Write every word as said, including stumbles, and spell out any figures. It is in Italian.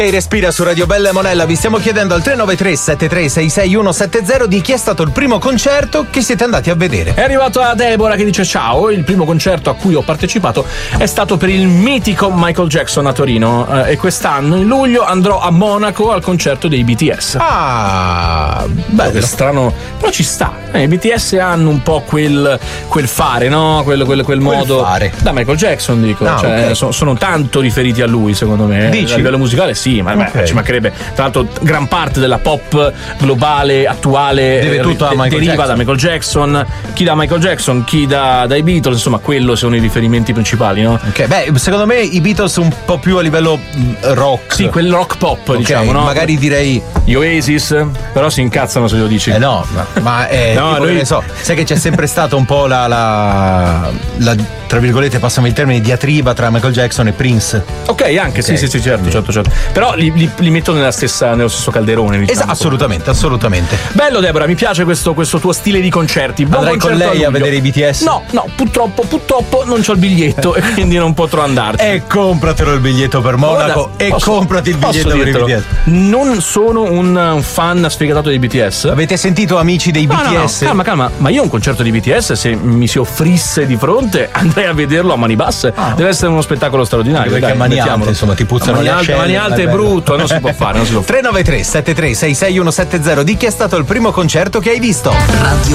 E respira su Radio Bella e Monella. Vi stiamo chiedendo al tre nove tre sette tre sei sei uno sette zero di chi è stato il primo concerto che siete andati a vedere. È arrivato a Deborah che dice: ciao, il primo concerto a cui ho partecipato è stato per il mitico Michael Jackson a Torino eh, e quest'anno in luglio andrò a Monaco al concerto dei B T S. Ah, bello. Che strano, però ci sta. Eh, I B T S hanno un po' quel, quel fare, no? Quel, quel, quel modo quel fare. Da Michael Jackson, dico. Ah, cioè, okay. so, sono tanto riferiti a lui, secondo me. Dici? A livello musicale, sì. Sì, ma okay. beh, ci mancherebbe. Tra l'altro, gran parte della pop globale attuale deve tutto da Michael deriva Jackson. da Michael Jackson. Chi da Michael Jackson, chi da, dai Beatles, insomma, quello sono i riferimenti principali, no? Ok, beh, secondo me i Beatles un po' più a livello rock. Sì, quel rock pop, okay, diciamo, no? Magari direi gli Oasis, però si incazzano se lo dici. Eh no, ma, ma eh, no, tipo, noi... ne so, sai che c'è sempre stata un po' la, la, la tra virgolette, passami il termine, diatriba tra Michael Jackson e Prince. Ok, anche, okay. sì, sì, sì, certo, certo, certo. Però li, li, li metto nella stessa, nello stesso calderone, diciamo. Esatto, assolutamente, assolutamente. Bello, Deborah, mi piace questo, questo tuo stile di concerti. Buon Andrai con lei a, a vedere i B T S? No, no, purtroppo, purtroppo non c'ho il biglietto e quindi non potrò andarci. E compratelo il biglietto per Monaco. Guarda, e posso, comprati il biglietto per i B T S. Non sono un, un fan sfegatato dei B T S. Avete sentito, amici dei no, B T S? No, no, calma, calma, ma io un concerto di B T S, se mi si offrisse di fronte, andrei a vederlo a mani basse. Ah. Deve essere uno spettacolo straordinario. Perché dai, a mani alte, insomma, ti puzzano mani le alte, ascelle. Mani alte è brutto, non si può fare, non si può fare. tre nove tre sette tre sei sei uno sette zero di chi è stato il primo concerto che hai visto? Radio